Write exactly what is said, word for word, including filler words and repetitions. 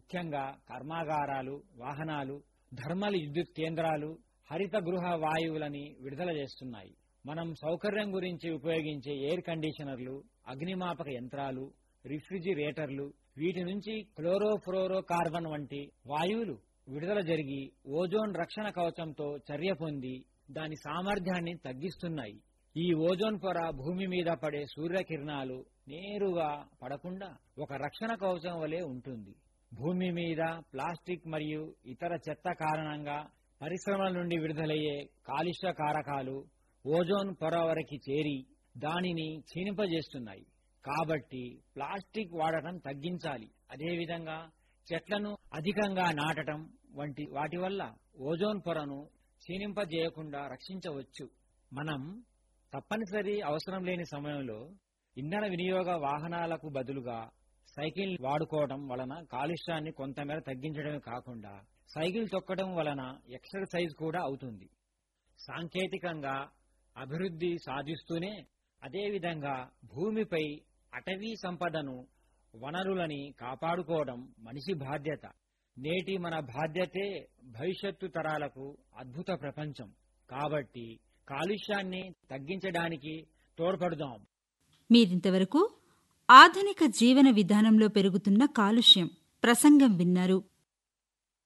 ముఖ్యంగా కర్మాగారాలు, వాహనాలు, థర్మల్ విద్యుత్ కేంద్రాలు హరిత గృహ వాయువులని విడుదల చేస్తున్నాయి. మనం సౌకర్యం గురించి ఉపయోగించే ఎయిర్ కండిషనర్లు, అగ్నిమాపక యంత్రాలు, రిఫ్రిజిరేటర్లు, వీటి నుంచి క్లోరోఫ్లోరో కార్బన్ వంటి వాయువులు విడుదల జరిగి ఓజోన్ రక్షణ కవచంతో చర్య పొంది దాని సామర్థ్యాన్ని తగ్గిస్తున్నాయి. ఈ ఓజోన్ పొర భూమి మీద పడే సూర్యకిరణాలు నేరుగా పడకుండా ఒక రక్షణ కవచం వలె ఉంటుంది. భూమి మీద ప్లాస్టిక్ మరియు ఇతర చెత్త కారణంగా పరిశ్రమల నుండి విడుదలయ్యే కాలుష్య కారకాలు ఓజోన్ పొర వరకు చేరి దానిని క్షీణింపజేస్తున్నాయి. కాబట్టి ప్లాస్టిక్ వాడటం తగ్గించాలి. అదేవిధంగా చెట్లను అధికంగా నాటడం వంటి వాటి వల్ల ఓజోన్ పొరను క్షీణింపజేయకుండా రక్షించవచ్చు. మనం తప్పనిసరి అవసరం లేని సమయంలో ఇంధన వినియోగ వాహనాలకు బదులుగా సైకిల్ వాడుకోవడం వలన కాలుష్యాన్ని కొంతమేర తగ్గించడమే కాకుండా సైకిల్ తొక్కడం వలన ఎక్సర్సైజ్ కూడా అవుతుంది. సాంకేతికంగా అభివృద్ధి సాధిస్తూనే అదేవిధంగా భూమిపై అటవీ సంపదను, వనరులని కాపాడుకోవడం మనిషి బాధ్యత. నేటి మన బాధ్యతే భవిష్యత్తు తరాలకు అద్భుత ప్రపంచం. కాబట్టి కాలుష్యాన్ని తగ్గించడానికి తోడ్పడుదాం. మీరింతవరకు ఆధునిక జీవన విధానంలో పెరుగుతున్న కాలుష్యం ప్రసంగం విన్నారు.